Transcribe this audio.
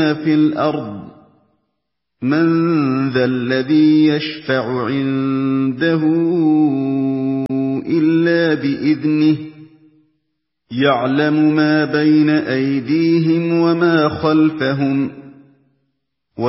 في الأرض من ذا الذي يشفع عنده إلا بإذنه يعلم ما بين أيديهم وما خلفهم